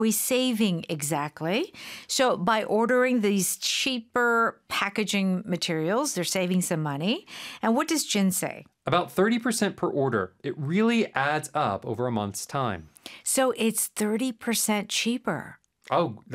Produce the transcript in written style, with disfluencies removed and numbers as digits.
we saving exactly? So by ordering these cheaper packaging materials, they're saving some money. And what does Jen say? About 30% per order. It really adds up over a month's time. So it's 30% cheaper. Oh,